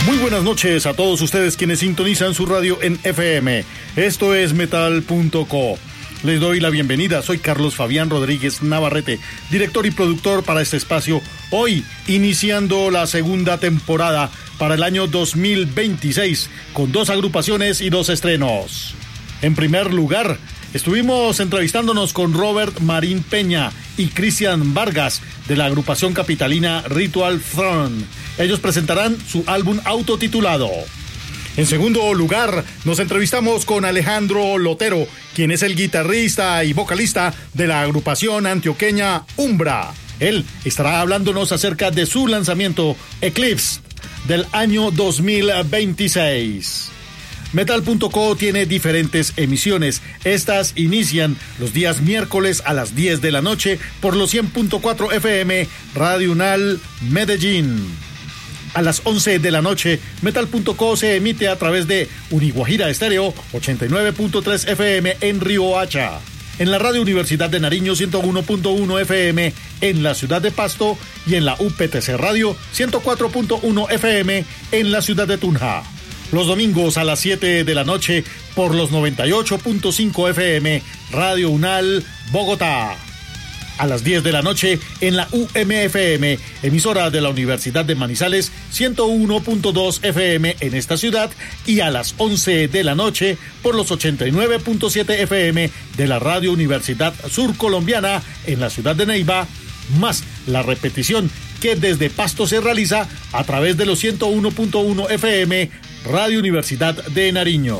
Muy buenas noches a todos ustedes quienes sintonizan su radio en FM. Esto es Metal.co. Les doy la bienvenida. Soy Carlos Fabián Rodríguez Navarrete, director y productor para este espacio. Hoy, iniciando la segunda temporada para el año 2026, con 2 agrupaciones y 2 estrenos. En primer lugar, estuvimos entrevistándonos con Robert Marín Peña y Cristian Vargas de la agrupación capitalina Ritual Throne. Ellos presentarán su álbum autotitulado. En segundo lugar, nos entrevistamos con Alejandro Lotero, quien es el guitarrista y vocalista de la agrupación antioqueña Umbra. Él estará hablándonos acerca de su lanzamiento Eclipse del año 2026. Metal.co tiene diferentes emisiones. Estas inician los días miércoles a las 10 de la noche por los 100.4 FM Radio Unal Medellín. A las 11 de la noche, Metal.co se emite a través de Uniguajira Estéreo 89.3 FM en Riohacha. En la Radio Universidad de Nariño 101.1 FM en la ciudad de Pasto y en la UPTC Radio 104.1 FM en la ciudad de Tunja. Los domingos a las 7 de la noche por los 98.5 FM Radio Unal Bogotá. A las 10 de la noche en la UMFM, emisora de la Universidad de Manizales, 101.2 FM en esta ciudad, y a las 11 de la noche por los 89.7 FM de la Radio Universidad Surcolombiana en la ciudad de Neiva, más la repetición que desde Pasto se realiza a través de los 101.1 FM Radio Universidad de Nariño.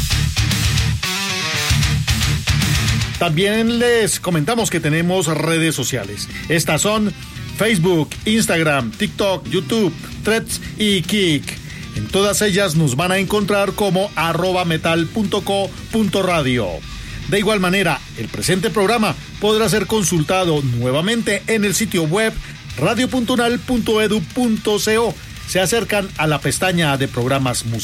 También les comentamos que tenemos redes sociales. Estas son Facebook, Instagram, TikTok, YouTube, Threads y Kik. En todas ellas nos van a encontrar como @metal.co.radio. De igual manera, el presente programa podrá ser consultado nuevamente en el sitio web radio.unal.edu.co. Se acercan a la pestaña de programas musicales